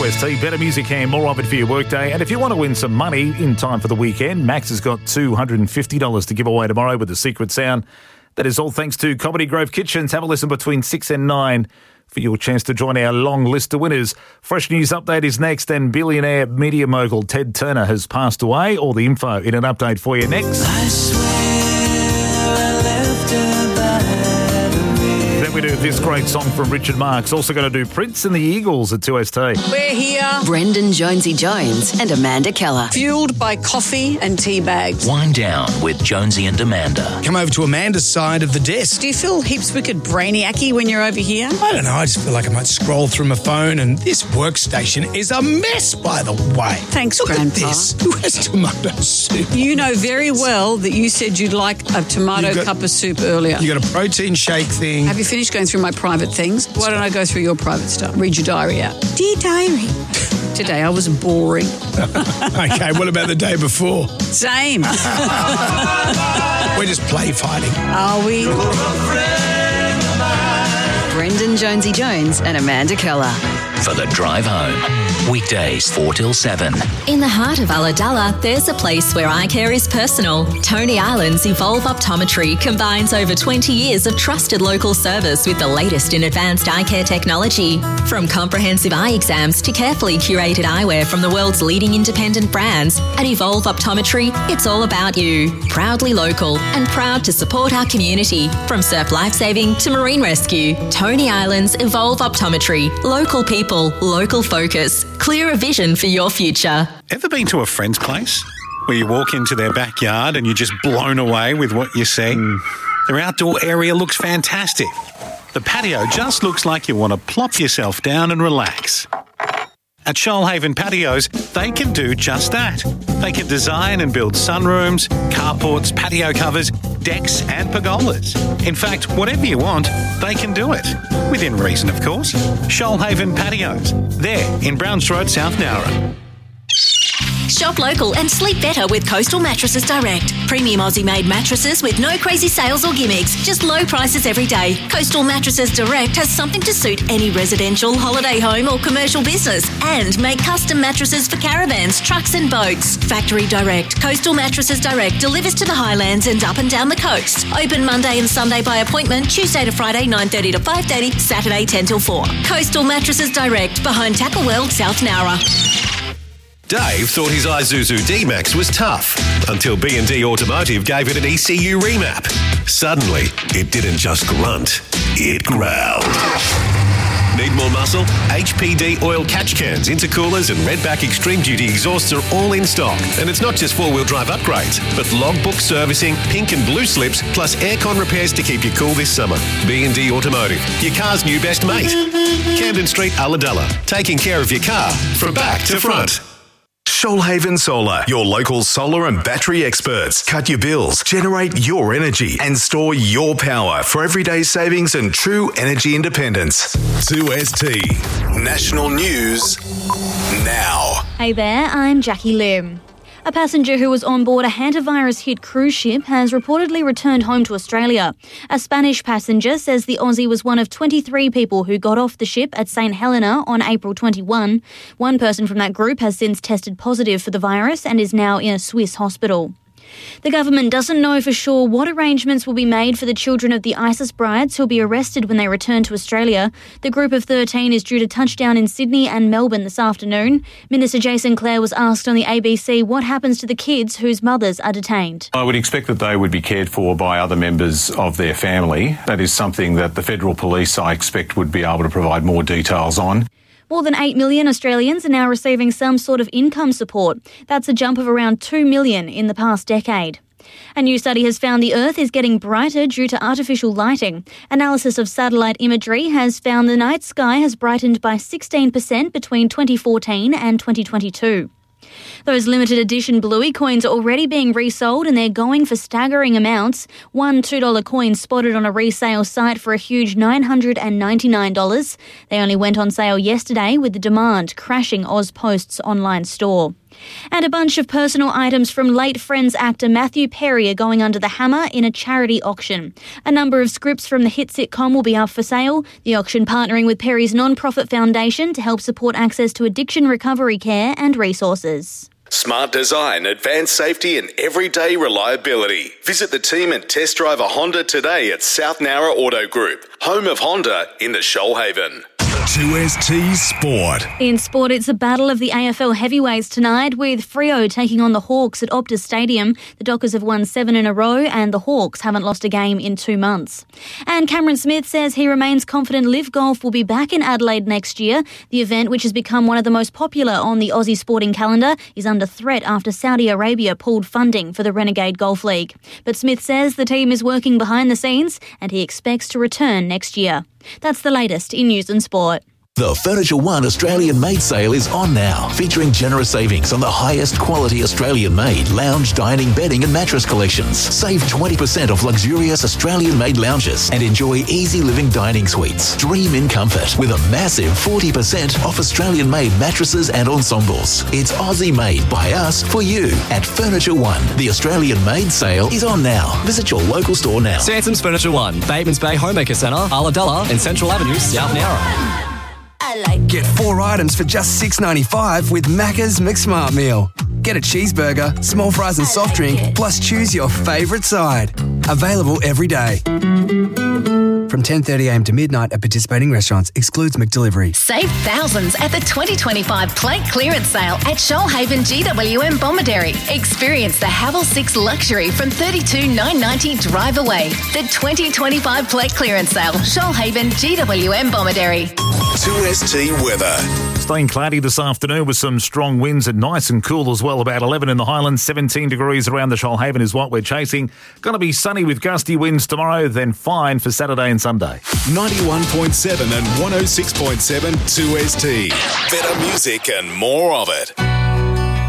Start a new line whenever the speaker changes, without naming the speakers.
2ST, better music and more of it for your workday. And if you want to win some money in time for the weekend, Max has got $250 to give away tomorrow with the secret sound. That is all thanks to Comedy Grove Kitchens. Have a listen between 6 and 9 for your chance to join our long list of winners. Fresh news update is next, and billionaire media mogul Ted Turner has passed away. All the info in an update for you next.
I swear I left a battery.
Then we do this great song from Richard Marx. Also going to do Prince and the Eagles at 2ST.
We're here,
Brendan Jonesy Jones and Amanda Keller.
fueled by coffee and tea bags.
Wind down with Jonesy and Amanda.
Come over to Amanda's side of the desk.
Do you feel heaps wicked brainiacy when you're over here?
I don't know, I just feel like I might scroll through my phone, and this workstation is a mess, by the way.
Thanks,
Look
Grandpa.
at this. Who has tomato soup?
You know very well that you said you'd like a tomato cup of soup earlier.
You got a protein shake thing.
Have you finished going through my private things? Why don't I go through your private stuff? Read your diary out. Dear diary. Today I was boring.
Okay, what about the day before?
Same.
We're just play fighting.
Are we?
Brendan Jonesy Jones and Amanda Keller.
For the drive home. Weekdays 4 till 7.
In the heart of Ulladulla, there's a place where eye care is personal. Tony Island's Evolve Optometry combines over 20 years of trusted local service with the latest in advanced eye care technology. From comprehensive eye exams to carefully curated eyewear from the world's leading independent brands, at Evolve Optometry, it's all about you. Proudly local and proud to support our community. From surf lifesaving to marine rescue, Tony Island's Evolve Optometry. Local people, local focus. Clearer vision for your future.
Ever been to a friend's place where you walk into their backyard and you're just blown away with what you see? Their outdoor area looks fantastic. The patio just looks like you want to plop yourself down and relax. At Shoalhaven Patios, they can do just that. They can design and build sunrooms, carports, patio covers, decks and pergolas. In fact, whatever you want, they can do it. Within reason, of course. Shoalhaven Patios. There in Browns Road, South Nowra.
Shop local and sleep better with Coastal Mattresses Direct. Premium Aussie-made mattresses with no crazy sales or gimmicks, just low prices every day. Coastal Mattresses Direct has something to suit any residential, holiday home or commercial business, and make custom mattresses for caravans, trucks and boats. Factory Direct. Coastal Mattresses Direct delivers to the Highlands and up and down the coast. Open Monday and Sunday by appointment, Tuesday to Friday 9:30 to 5:30, Saturday 10 till 4. Coastal Mattresses Direct, behind Tackle World, South Nowra.
Dave thought his Isuzu D-Max was tough until B&D Automotive gave it an ECU remap. Suddenly, it didn't just grunt, it growled. Need more muscle? HPD oil catch cans, intercoolers and Redback Extreme Duty exhausts are all in stock. And it's not just four-wheel drive upgrades, but logbook servicing, pink and blue slips, plus aircon repairs to keep you cool this summer. B&D Automotive, your car's new best mate. Camden Street, Ulladulla, taking care of your car from back to front.
Shoalhaven Solar, your local solar and battery experts. Cut your bills, generate your energy, and store your power for everyday savings and true energy independence. 2ST National News now.
Hey there, I'm Jackie Lim. A passenger who was on board a hantavirus-hit cruise ship has reportedly returned home to Australia. A Spanish passenger says the Aussie was one of 23 people who got off the ship at St Helena on April 21. One person from that group has since tested positive for the virus and is now in a Swiss hospital. The government doesn't know for sure what arrangements will be made for the children of the ISIS brides who'll be arrested when they return to Australia. The group of 13 is due to touch down in Sydney and Melbourne this afternoon. Minister Jason Clare was asked on the ABC what happens to the kids whose mothers are detained.
I would expect that they would be cared for by other members of their family. That is something that the Federal Police, I expect, would be able to provide more details on.
More than 8 million Australians are now receiving some sort of income support. That's a jump of around 2 million in the past decade. A new study has found the Earth is getting brighter due to artificial lighting. Analysis of satellite imagery has found the night sky has brightened by 16% between 2014 and 2022. Those limited edition Bluey coins are already being resold and they're going for staggering amounts. One $2 coin spotted on a resale site for a huge $999. They only went on sale yesterday with the demand crashing AusPost's online store. And a bunch of personal items from late Friends actor Matthew Perry are going under the hammer in a charity auction. A number of scripts from the hit sitcom will be up for sale, the auction partnering with Perry's non-profit foundation to help support access to addiction recovery care and resources.
Smart design, advanced safety and everyday reliability. Visit the team and test drive a Honda today at South Nowra Auto Group, home of Honda in the Shoalhaven.
2ST Sport.
In sport, it's a battle of the AFL heavyweights tonight, with Freo taking on the Hawks at Optus Stadium. The Dockers have won 7 in a row and the Hawks haven't lost a game in 2 months. And Cameron Smith says he remains confident Live Golf will be back in Adelaide next year. The event, which has become one of the most popular on the Aussie sporting calendar, is under threat after Saudi Arabia pulled funding for the Renegade Golf League. But Smith says the team is working behind the scenes and he expects to return next year. That's the latest in news and sport.
The Furniture One Australian Made sale is on now, featuring generous savings on the highest quality Australian made lounge, dining, bedding and mattress collections. Save 20% off luxurious Australian made lounges and enjoy easy living dining suites. Dream in comfort with a massive 40% off Australian made mattresses and ensembles. It's Aussie made by us for you at Furniture One. The Australian Made sale is on now. Visit your local store now.
Sansom's Furniture One, Batemans Bay Homemaker Centre, Ulladulla and Central Avenue, South Nowra.
Get 4 items for just $6.95 with Macca's McSmart Meal. Get a cheeseburger, small fries and soft drink, plus choose your favourite side. Available every day. From 10:30am to midnight at participating restaurants. Excludes McDelivery.
Save thousands at the 2025 plate clearance sale at Shoalhaven GWM Bomaderry. Experience the Havel 6 Luxury from $32,990 drive away. The 2025 plate clearance sale, Shoalhaven GWM Bomaderry.
2ST weather.
Staying cloudy this afternoon with some strong winds and nice and cool as well. About 11 in the Highlands, 17 degrees around the Shoalhaven is what we're chasing. Going to be sunny with gusty winds tomorrow, then fine for Saturday and Sunday.
91.7 and 106.7 2ST.
Better music and more of it.